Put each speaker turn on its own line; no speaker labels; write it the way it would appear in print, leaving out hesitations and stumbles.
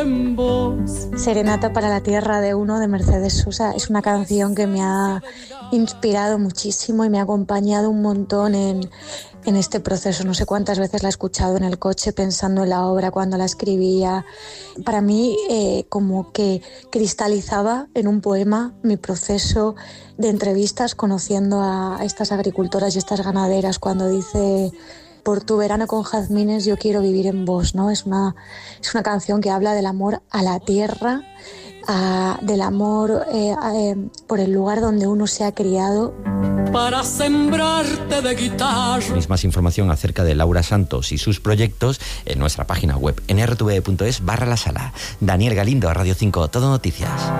en vos.
Serenata para la Tierra de Uno, de Mercedes Sosa, es una canción que me ha inspirado muchísimo y me ha acompañado un montón en este proceso. No sé cuántas veces la he escuchado en el coche pensando en la obra cuando la escribía. Para mí como que cristalizaba en un poema mi proceso de entrevistas conociendo a estas agricultoras y estas ganaderas cuando dice: por tu verano con jazmines yo quiero vivir en vos, ¿no? Es una canción que habla del amor a la tierra, del amor por el lugar donde uno se ha criado.
Para sembrarte de guitarra.
Tenéis más información acerca de Laura Santos y sus proyectos en nuestra página web en rtve.es/la sala. Daniel Galindo, Radio 5, Todo Noticias.